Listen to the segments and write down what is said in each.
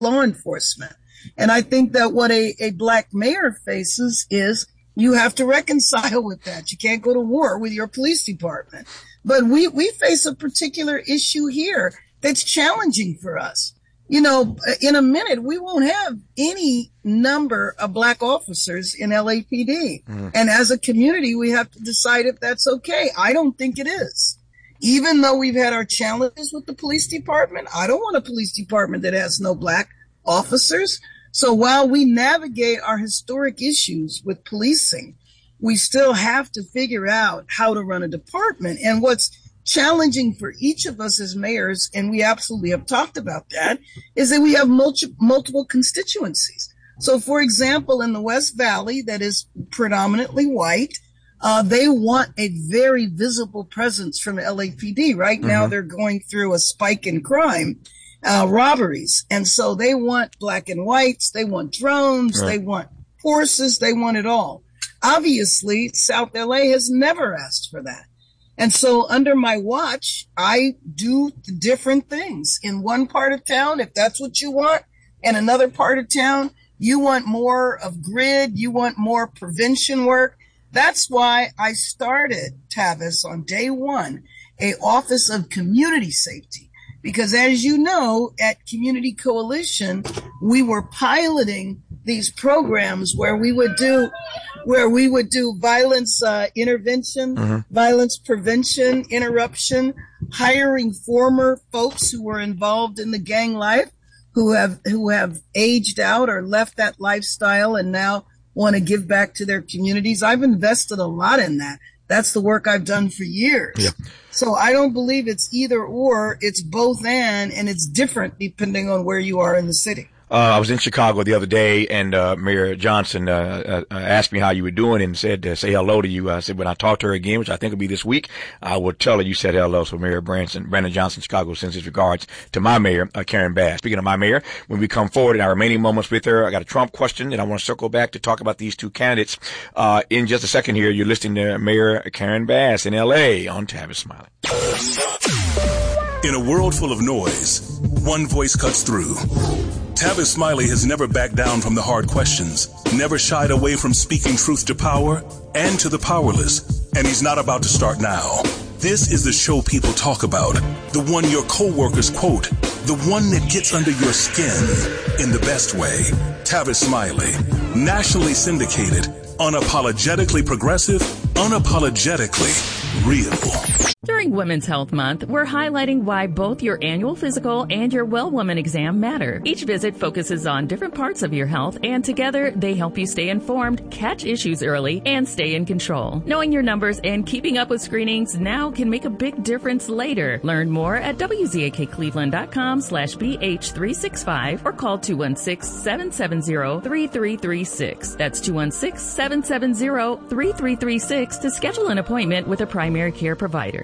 law enforcement. And I think that what a black mayor faces is you have to reconcile with that. You can't go to war with your police department. But we face a particular issue here that's challenging for us. You know, in a minute, we won't have any number of black officers in LAPD. And as a community, we have to decide if that's okay. I don't think it is. Even though we've had our challenges with the police department, I don't want a police department that has no black officers. So while we navigate our historic issues with policing, we still have to figure out how to run a department. And what's challenging for each of us as mayors, and we absolutely have talked about that, is that we have multiple constituencies. So, for example, in the West Valley, that is predominantly white, they want a very visible presence from LAPD. Right now, they're going through a spike in crime, robberies. And so they want black and whites, they want drones, they want horses, they want it all. Obviously, South LA has never asked for that. And so under my watch, I do different things. In one part of town, if that's what you want, and another part of town, you want more of grid, you want more prevention work. That's why I started, Tavis, on day one, a Office of Community Safety. Because as you know, at Community Coalition, we were piloting these programs where we would do violence intervention, violence prevention, interruption, hiring former folks who were involved in the gang life, who have aged out or left that lifestyle and now want to give back to their communities. I've invested a lot in that. That's the work I've done for years. Yeah. So I don't believe it's either or, it's both and it's different depending on where you are in the city. I was in Chicago the other day, and Mayor Johnson asked me how you were doing and said to say hello to you. I said when I talk to her again, which I think will be this week, I will tell her you said hello. So Mayor Brandon Johnson, Chicago, sends his regards to my mayor, Karen Bass. Speaking of my mayor, when we come forward in our remaining moments with her, I got a Trump question, and I want to circle back to talk about these two candidates. In just a second here, you're listening to Mayor Karen Bass in L.A. on Tavis Smiley. In a world full of noise, one voice cuts through. Tavis Smiley has never backed down from the hard questions, never shied away from speaking truth to power and to the powerless, and he's not about to start now. This is the show people talk about, the one your coworkers quote, the one that gets under your skin in the best way. Tavis Smiley, nationally syndicated, unapologetically progressive, unapologetically real. During Women's Health Month, we're highlighting why both your annual physical and your Well Woman exam matter. Each visit focuses on different parts of your health, and together they help you stay informed, catch issues early, and stay in control. Knowing your numbers and keeping up with screenings now can make a big difference later. Learn more at wzakcleveland.com/BH365 or call 216-770-3336. That's 216-770-3336 to schedule an appointment with a primary care provider.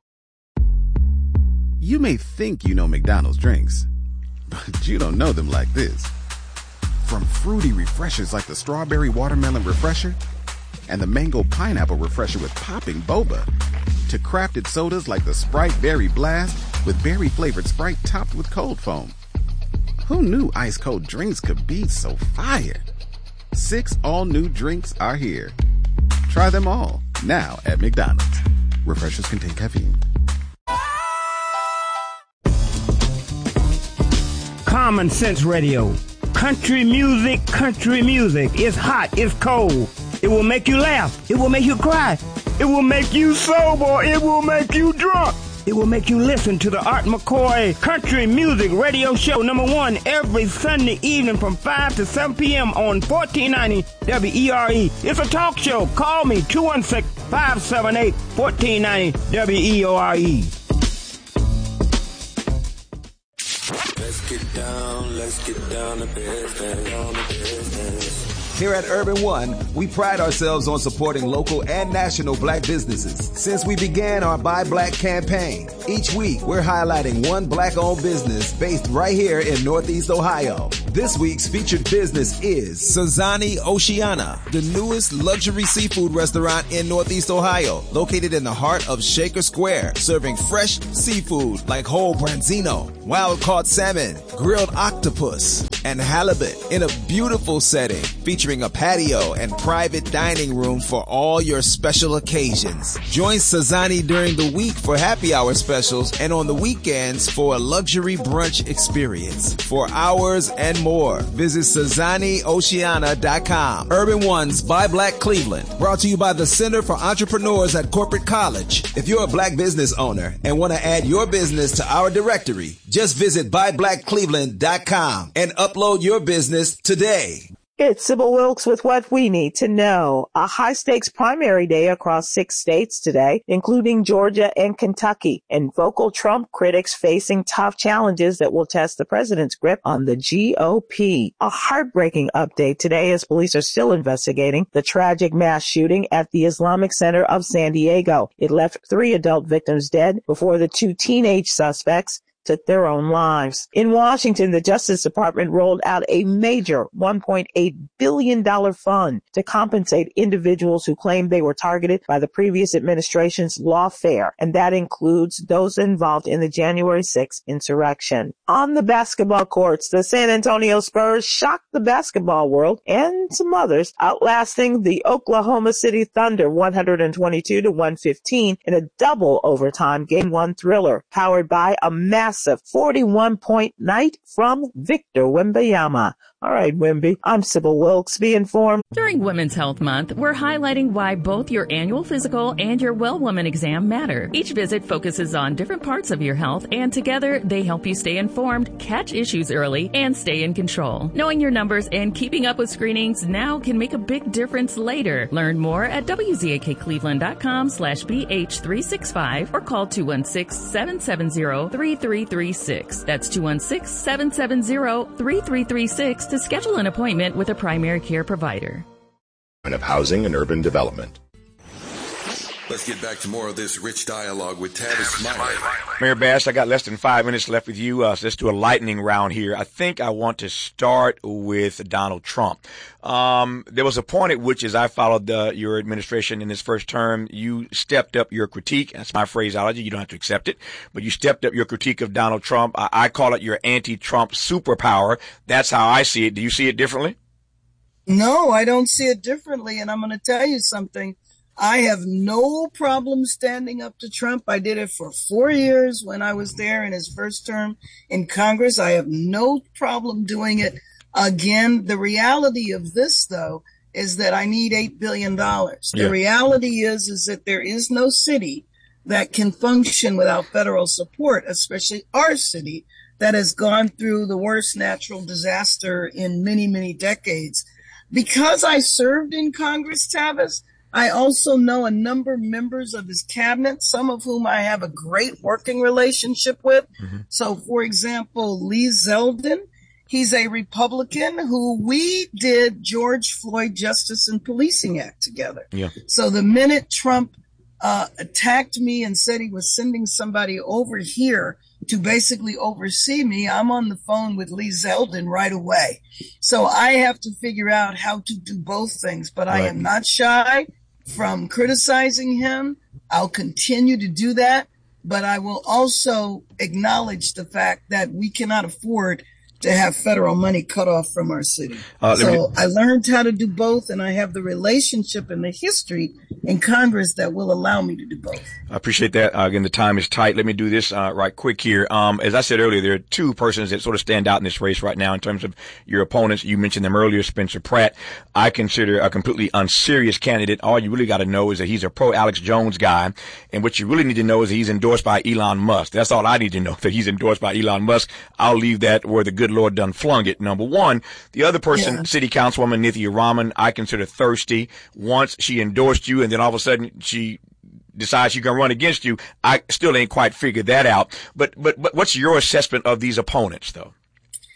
You may think you know McDonald's drinks, but you don't know them like this. From fruity refreshers like the Strawberry Watermelon Refresher and the Mango Pineapple Refresher with popping boba, to crafted sodas like the Sprite Berry Blast with berry-flavored Sprite topped with cold foam. Who knew ice-cold drinks could be so fire? 6 all-new drinks are here. Try them all, now at McDonald's. Refreshers contain caffeine. Common Sense Radio. Country music, country music. It's hot, it's cold. It will make you laugh. It will make you cry. It will make you sober. It will make you drunk. It will make you listen to the Art McCoy Country Music Radio Show #1 every Sunday evening from 5 to 7 p.m. on 1490 WERE. It's a talk show. Call me 216-578-1490 WERE. Let's get down to business. Here at Urban One, we pride ourselves on supporting local and national black businesses. Since we began our Buy Black campaign, each week we're highlighting one black-owned business based right here in Northeast Ohio. This week's featured business is Sazani Oceana, the newest luxury seafood restaurant in Northeast Ohio, located in the heart of Shaker Square, serving fresh seafood like whole branzino, wild-caught salmon, grilled octopus, and halibut in a beautiful setting featuring a patio and private dining room for all your special occasions. Join Sazani during the week for happy hour specials and on the weekends for a luxury brunch experience. For hours and more, visit SazaniOceana.com. Urban One's Buy Black Cleveland, brought to you by the Center for Entrepreneurs at Corporate College. If you're a black business owner and want to add your business to our directory, just visit BuyBlackCleveland.com and upload your business today. It's Sybil Wilkes with what we need to know. A high-stakes primary day across 6 states today, including Georgia and Kentucky, and vocal Trump critics facing tough challenges that will test the president's grip on the GOP. A heartbreaking update today as police are still investigating the tragic mass shooting at the Islamic Center of San Diego. It left 3 adult victims dead before the 2 teenage suspects took their own lives. In Washington, the Justice Department rolled out a major $1.8 billion fund to compensate individuals who claimed they were targeted by the previous administration's lawfare, and that includes those involved in the January 6th insurrection. On the basketball courts, the San Antonio Spurs shocked the basketball world and some others, outlasting the Oklahoma City Thunder 122-115 in a double overtime Game 1 thriller, powered by a massive 41-point night from Victor Wembanyama. All right, Wemby, I'm Sybil Wilkes. Be informed. During Women's Health Month, we're highlighting why both your annual physical and your Well Woman exam matter. Each visit focuses on different parts of your health, and together they help you stay informed, catch issues early, and stay in control. Knowing your numbers and keeping up with screenings now can make a big difference later. Learn more at WZAKCleveland.com/BH365 or call 216-770-3336. That's 216-770-3336 to schedule an appointment with a primary care provider. Of Housing and Urban Development. Let's get back to more of this rich dialogue with Tavis Smiley. Mayor Bass, I got less than 5 minutes left with you, so let's do a lightning round here. I think I want to start with Donald Trump. There was a point at which, as I followed your administration in this first term, you stepped up your critique. That's my phraseology. You don't have to accept it, but you stepped up your critique of Donald Trump. I call it your anti-Trump superpower. That's how I see it. Do you see it differently? No, I don't see it differently, and I'm going to tell you something. I have no problem standing up to Trump. I did it for 4 years when I was there in his first term in Congress. I have no problem doing it again. The reality of this, though, is that I need $8 billion. The reality is that there is no city that can function without federal support, especially our city that has gone through the worst natural disaster in many, many decades. Because I served in Congress, Tavis, I also know a number of members of his cabinet, some of whom I have a great working relationship with. Mm-hmm. So, for example, Lee Zeldin, he's a Republican who we did George Floyd Justice and Policing Act together. Yeah. So the minute Trump attacked me and said he was sending somebody over here to basically oversee me, I'm on the phone with Lee Zeldin right away. So I have to figure out how to do both things, but I am not shy from criticizing him. I'll continue to do that, but I will also acknowledge the fact that we cannot afford to have federal money cut off from our city. So I learned how to do both, and I have the relationship and the history in Congress that will allow me to do both. I appreciate that. Again, the time is tight. Let me do this right quick here. As I said earlier, there are 2 persons that sort of stand out in this race right now in terms of your opponents. You mentioned them earlier, Spencer Pratt. I consider a completely unserious candidate. All you really got to know is that he's a pro-Alex Jones guy, and what you really need to know is that he's endorsed by Elon Musk. That's all I need to know, that he's endorsed by Elon Musk. I'll leave that where the good Lord done flung it, number one. The other person, City Councilwoman Nithya Raman, I consider thirsty. Once she endorsed you and then all of a sudden she decides she's going to run against you, I still ain't quite figured that out. But what's your assessment of these opponents, though?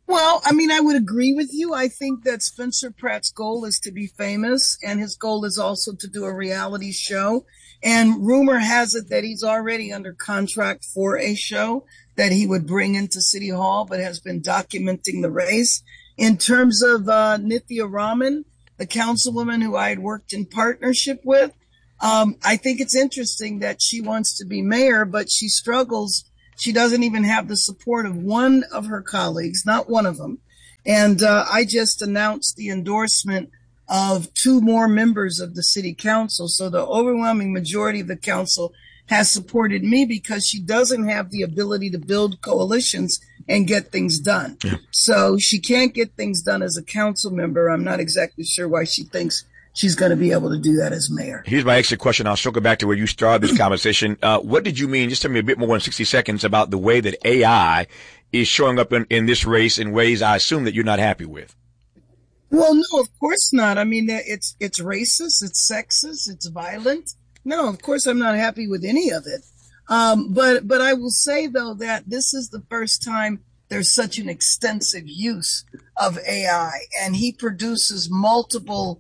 Well, I mean, I would agree with you. I think that Spencer Pratt's goal is to be famous, and his goal is also to do a reality show. And rumor has it that he's already under contract for a show that he would bring into City Hall, but has been documenting the race. In terms of Nithya Raman, the councilwoman who I had worked in partnership with, I think it's interesting that she wants to be mayor, but she struggles. She doesn't even have the support of one of her colleagues, not one of them. And I just announced the endorsement of 2 more members of the city council. So the overwhelming majority of the council has supported me because she doesn't have the ability to build coalitions and get things done. Yeah. So she can't get things done as a council member. I'm not exactly sure why she thinks she's going to be able to do that as mayor. Here's my extra question. I'll circle back to where you started this conversation. What did you mean, just tell me a bit more in 60 seconds, about the way that AI is showing up in this race in ways I assume that you're not happy with? Well, no, of course not. I mean, it's racist, it's sexist, it's violent. No, of course I'm not happy with any of it. But I will say, though, that this is the first time there's such an extensive use of AI, and he produces multiple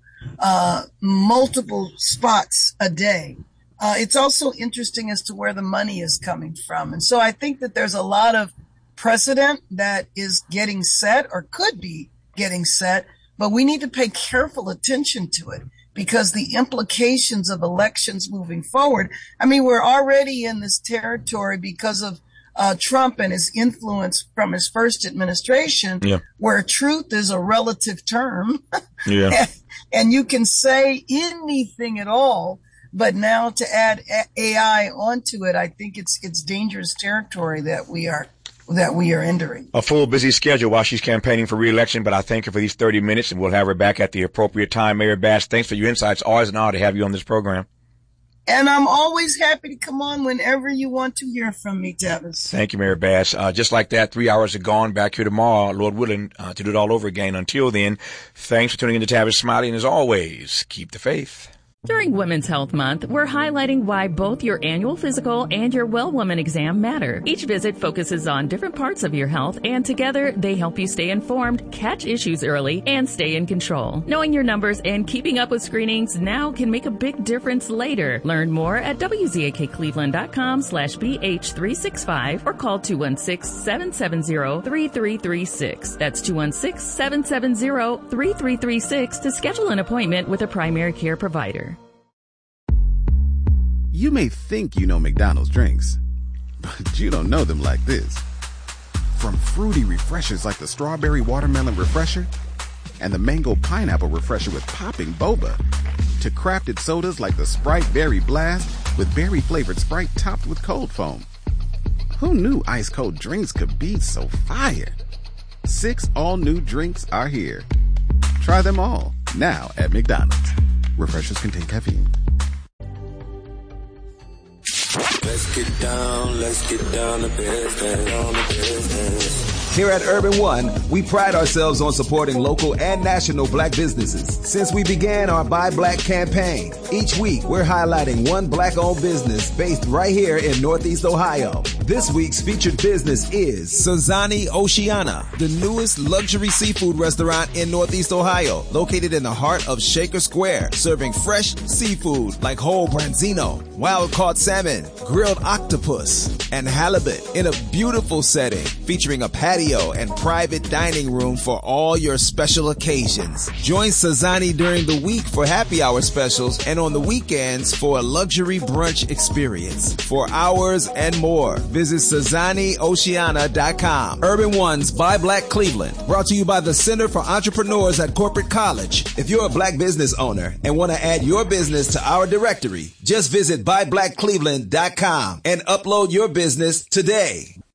spots a day. It's also interesting as to where the money is coming from. And so I think that there's a lot of precedent that is getting set or could be getting set, but we need to pay careful attention to it because the implications of elections moving forward, I mean, we're already in this territory because of Trump and his influence from his first administration, where truth is a relative term. And you can say anything at all, but now to add AI onto it, I think it's dangerous territory that we are entering. A full busy schedule while she's campaigning for re-election, but I thank her for these 30 minutes, and we'll have her back at the appropriate time. Mayor Bass, thanks for your insights. Always an honor to have you on this program. And I'm always happy to come on whenever you want to hear from me, Tavis. Thank you, Mayor Bass. Just like that, 3 hours are gone. Back here tomorrow, Lord willing, to do it all over again. Until then, thanks for tuning in to Tavis Smiley, and as always, keep the faith. During Women's Health Month, we're highlighting why both your annual physical and your Well Woman exam matter. Each visit focuses on different parts of your health, and together they help you stay informed, catch issues early, and stay in control. Knowing your numbers and keeping up with screenings now can make a big difference later. Learn more at wzaccleveland.com/BH365 or call 216-770-3336. That's 216-770-3336 to schedule an appointment with a primary care provider. You may think you know McDonald's drinks, but you don't know them like this. From fruity refreshers like the Strawberry Watermelon Refresher and the Mango Pineapple Refresher with popping boba, to crafted sodas like the Sprite Berry Blast with berry-flavored Sprite topped with cold foam. Who knew ice-cold drinks could be so fire? 6 all-new drinks are here. Try them all, now at McDonald's. Refreshers contain caffeine. Let's get down to business. Here at Urban One, we pride ourselves on supporting local and national black businesses. Since we began our Buy Black campaign, each week we're highlighting one black-owned business based right here in Northeast Ohio. This week's featured business is Sazani Oceana, the newest luxury seafood restaurant in Northeast Ohio, located in the heart of Shaker Square, serving fresh seafood like whole branzino, wild-caught salmon, grilled octopus, and halibut in a beautiful setting featuring a patio and private dining room for all your special occasions. Join Sazani during the week for happy hour specials and on the weekends for a luxury brunch experience. For hours and more, visit SazaniOceana.com. Urban One's Buy Black Cleveland, brought to you by the Center for Entrepreneurs at Corporate College. If you're a black business owner and want to add your business to our directory, just visit BuyBlackCleveland.com and upload your business today.